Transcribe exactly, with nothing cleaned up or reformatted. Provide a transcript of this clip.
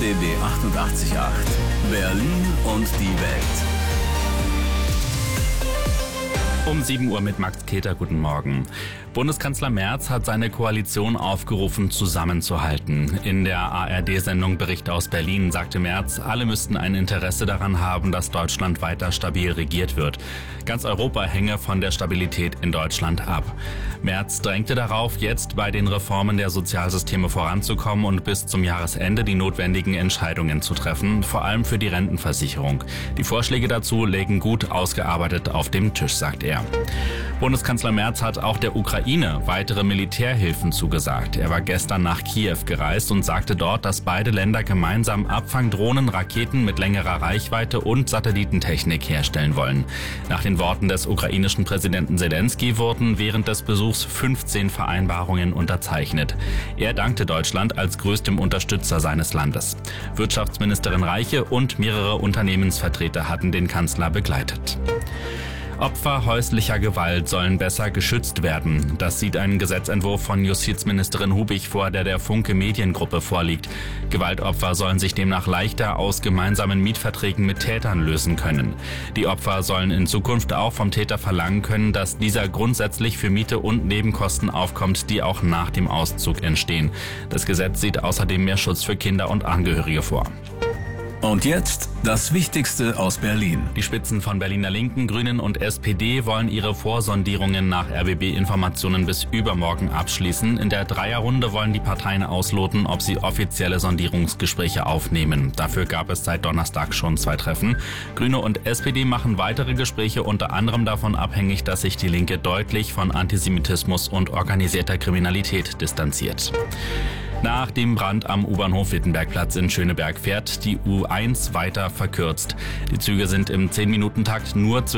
D B achtundachtzig Komma acht. Berlin und die Welt. Um sieben Uhr mit Max Keter, guten Morgen. Bundeskanzler Merz hat seine Koalition aufgerufen, zusammenzuhalten. In der A R D-Sendung Bericht aus Berlin sagte Merz, alle müssten ein Interesse daran haben, dass Deutschland weiter stabil regiert wird. Ganz Europa hänge von der Stabilität in Deutschland ab. Merz drängte darauf, jetzt bei den Reformen der Sozialsysteme voranzukommen und bis zum Jahresende die notwendigen Entscheidungen zu treffen, vor allem für die Rentenversicherung. Die Vorschläge dazu lägen gut ausgearbeitet auf dem Tisch, sagt er. Bundeskanzler Merz hat auch der Ukraine weitere Militärhilfen zugesagt. Er war gestern nach Kiew gereist und sagte dort, dass beide Länder gemeinsam Abfangdrohnen, Raketen mit längerer Reichweite und Satellitentechnik herstellen wollen. Nach den Worten des ukrainischen Präsidenten Selenskyj wurden während des Besuchs fünfzehn Vereinbarungen unterzeichnet. Er dankte Deutschland als größtem Unterstützer seines Landes. Wirtschaftsministerin Reiche und mehrere Unternehmensvertreter hatten den Kanzler begleitet. Opfer häuslicher Gewalt sollen besser geschützt werden. Das sieht ein Gesetzentwurf von Justizministerin Hubig vor, der der Funke Mediengruppe vorliegt. Gewaltopfer sollen sich demnach leichter aus gemeinsamen Mietverträgen mit Tätern lösen können. Die Opfer sollen in Zukunft auch vom Täter verlangen können, dass dieser grundsätzlich für Miete und Nebenkosten aufkommt, die auch nach dem Auszug entstehen. Das Gesetz sieht außerdem mehr Schutz für Kinder und Angehörige vor. Und jetzt das Wichtigste aus Berlin. Die Spitzen von Berliner Linken, Grünen und S P D wollen ihre Vorsondierungen nach R B B-Informationen bis übermorgen abschließen. In der Dreierrunde wollen die Parteien ausloten, ob sie offizielle Sondierungsgespräche aufnehmen. Dafür gab es seit Donnerstag schon zwei Treffen. Grüne und S P D machen weitere Gespräche unter anderem davon abhängig, dass sich die Linke deutlich von Antisemitismus und organisierter Kriminalität distanziert. Nach dem Brand am U-Bahnhof Wittenbergplatz in Schöneberg fährt die U eins weiter verkürzt. Die Züge sind im zehn Minuten Takt nur zwischen